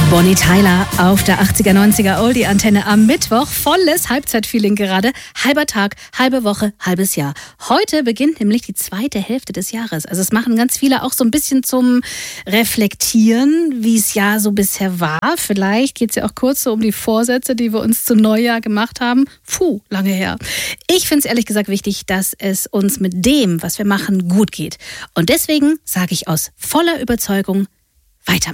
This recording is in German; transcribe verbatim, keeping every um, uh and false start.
Bonnie Tyler auf der achtziger, neunziger Oldie-Antenne am Mittwoch. Volles Halbzeitfeeling gerade. Halber Tag, halbe Woche, halbes Jahr. Heute beginnt nämlich die zweite Hälfte des Jahres. Also es machen ganz viele auch so ein bisschen zum Reflektieren, wie es Jahr so bisher war. Vielleicht geht es ja auch kurz so um die Vorsätze, die wir uns zu Neujahr gemacht haben. Puh, lange her. Ich finde es ehrlich gesagt wichtig, dass es uns mit dem, was wir machen, gut geht. Und deswegen sage ich aus voller Überzeugung, weiter.